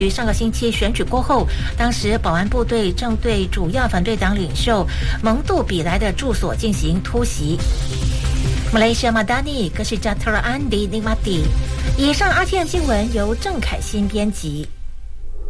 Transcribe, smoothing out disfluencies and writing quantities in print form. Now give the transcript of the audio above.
于上个星期选举过后，当时保安部队正对主要反对党领袖蒙杜比莱的住所进行突袭。马来西亚马达尼格西加特安迪尼马蒂。以上 RTM 新闻由郑凯欣编辑。